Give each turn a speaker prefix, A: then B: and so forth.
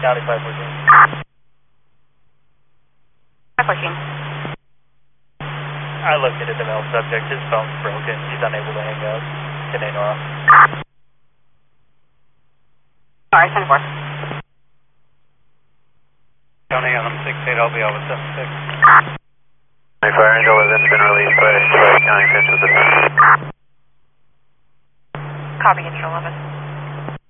A: County 514.
B: 514.
A: I located the male subject. His phone's broken. He's unable to hang up. 10 Nora.
B: Alright, 10-4.
A: County LM68, I'll be out with 76.
C: Fire Angel 11's been released by County 10 with the
B: Copy, Angel 11.